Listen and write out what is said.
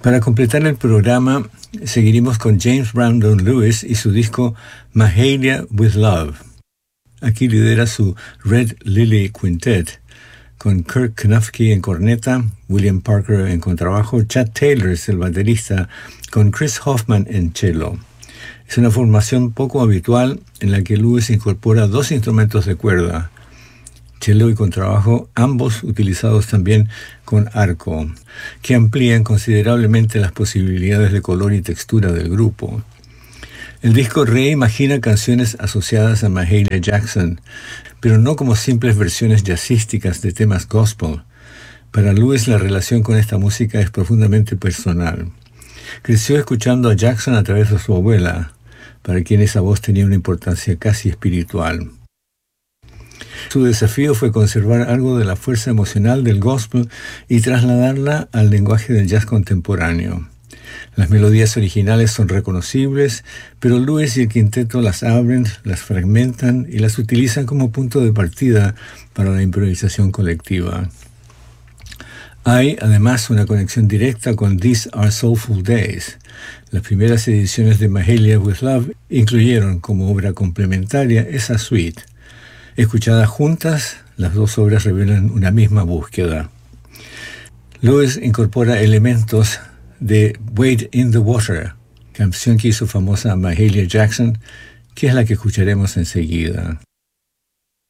Para completar el programa, seguiremos con James Brandon Lewis y su disco Mahalia with Love. Aquí lidera su Red Lily Quintet, con Kirk Knufke en corneta, William Parker en contrabajo, Chad Taylor es el baterista, con Chris Hoffman en cello. Es una formación poco habitual en la que Lewis incorpora dos instrumentos de cuerda, cello y contrabajo, ambos utilizados también con arco, que amplían considerablemente las posibilidades de color y textura del grupo. El disco reimagina canciones asociadas a Mahalia Jackson, pero no como simples versiones jazzísticas de temas gospel. Para Lewis la relación con esta música es profundamente personal. Creció escuchando a Jackson a través de su abuela, para quien esa voz tenía una importancia casi espiritual. Su desafío fue conservar algo de la fuerza emocional del gospel y trasladarla al lenguaje del jazz contemporáneo. Las melodías originales son reconocibles, pero Lewis y el quinteto las abren, las fragmentan y las utilizan como punto de partida para la improvisación colectiva. Hay, además, una conexión directa con These Are Soulful Days. Las primeras ediciones de Mahalia with Love incluyeron como obra complementaria esa suite. Escuchadas juntas, las dos obras revelan una misma búsqueda. Lewis incorpora elementos de Wade in the Water, canción que hizo famosa a Mahalia Jackson, que es la que escucharemos enseguida.